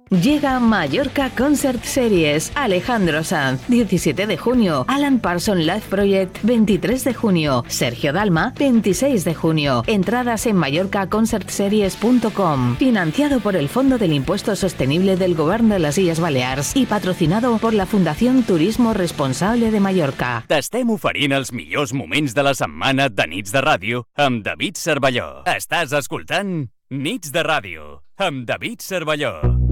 Llega Mallorca Concert Series. Alejandro Sanz, 17 de junio. Alan Parsons Live Project, 23 de junio. Sergio Dalma, 26 de junio. Entradas en mallorcaconcertseries.com. Financiado por el Fondo del Impuesto Sostenible del Govern de les Illes Balears y patrocinado por la Fundación Turismo Responsable de Mallorca. T'estem oferint els millors moments de la setmana de Nits de Ràdio amb David Cervelló. Estàs escoltant Nits de Ràdio amb David Cervelló.